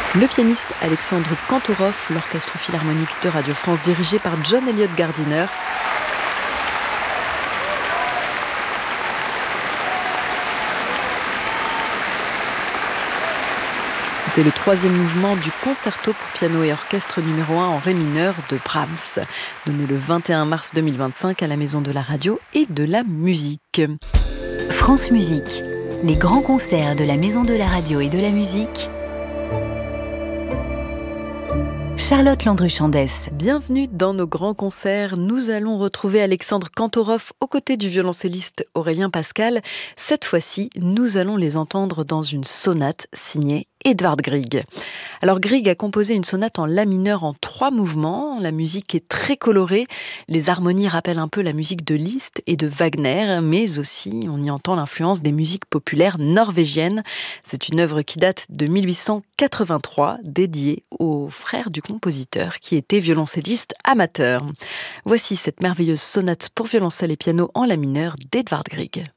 Le pianiste Alexandre Kantorov, l'orchestre philharmonique de Radio France dirigé par John Eliot Gardiner. C'était le troisième mouvement du concerto pour piano et orchestre numéro 1 en ré mineur de Brahms, donné le 21 mars 2025 à la Maison de la Radio et de la Musique. France Musique, les grands concerts de la Maison de la Radio et de la Musique. Charlotte Landru-Chandès. Bienvenue dans nos grands concerts. Nous allons retrouver Alexandre Kantorov aux côtés du violoncelliste Aurélien Pascal. Cette fois-ci, nous allons les entendre dans une sonate signée Edvard Grieg. Alors Grieg a composé une sonate en la mineur en 3 mouvements. La musique est très colorée. Les harmonies rappellent un peu la musique de Liszt et de Wagner, mais aussi on y entend l'influence des musiques populaires norvégiennes. C'est une œuvre qui date de 1883, dédiée au frère du compositeur qui était violoncelliste amateur. Voici cette merveilleuse sonate pour violoncelle et piano en la mineur d'Edvard Grieg.